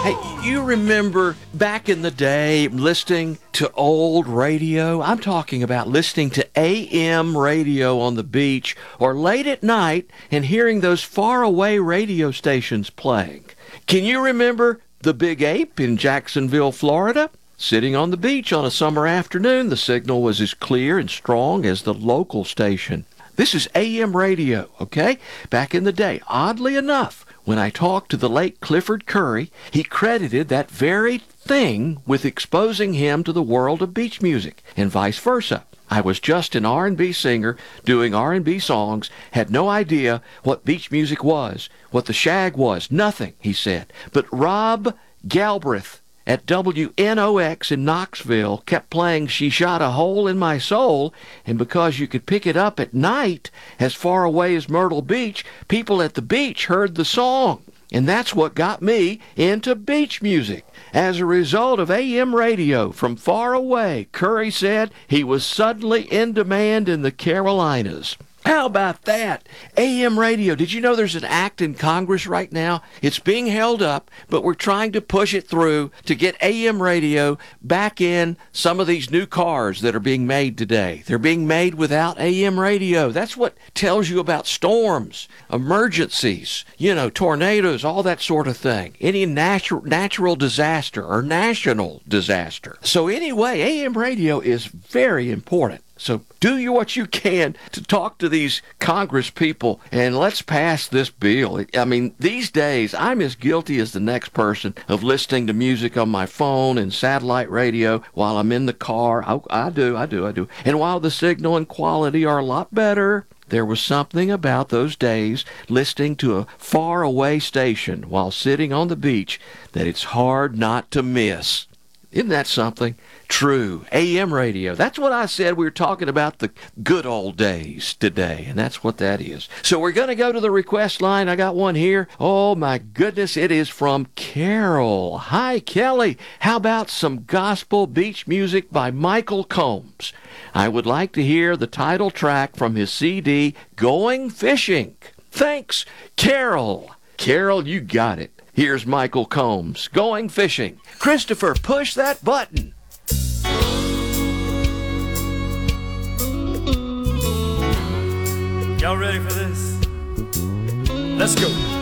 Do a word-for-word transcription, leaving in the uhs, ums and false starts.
Hey, you remember back in the day listening to old radio? I'm talking about listening to A M radio on the beach or late at night and hearing those faraway radio stations playing. Can you remember the Big Ape in Jacksonville, Florida? Sitting on the beach on a summer afternoon, the signal was as clear and strong as the local station. This is A M radio, okay? Back in the day, oddly enough, when I talked to the late Clifford Curry, he credited that very thing with exposing him to the world of beach music, and vice versa. I was just an R and B singer doing R and B songs, had no idea what beach music was, what the shag was, nothing, he said. But Rob Galbraith at W N O X in Knoxville kept playing She Shot a Hole in My Soul, and because you could pick it up at night as far away as Myrtle Beach, people at the beach heard the song. And that's what got me into beach music. As a result of A M radio from far away, Curry said he was suddenly in demand in the Carolinas. How about that? A M radio. Did you know there's an act in Congress right now? It's being held up, but we're trying to push it through to get A M radio back in some of these new cars that are being made today. They're being made without A M radio. That's what tells you about storms, emergencies, you know, tornadoes, all that sort of thing. Any natural natural disaster or national disaster. So anyway, A M radio is very important. So do you what you can to talk to these Congress people, and let's pass this bill. I mean, these days, I'm as guilty as the next person of listening to music on my phone and satellite radio while I'm in the car. I, I do, I do, I do. And while the signal and quality are a lot better, there was something about those days listening to a faraway station while sitting on the beach that it's hard not to miss. Isn't that something? True. A M radio. That's what I said. We were talking about the good old days today, and that's what that is. So we're going to go to the request line. I got one here. Oh, my goodness. It is from Carol. Hi, Kelly. How about some gospel beach music by Michael Combs? I would like to hear the title track from his C D, Going Fishing. Thanks, Carol. Carol, you got it. Here's Michael Combs, Going Fishing. Christopher, push that button. Y'all ready for this? Let's go.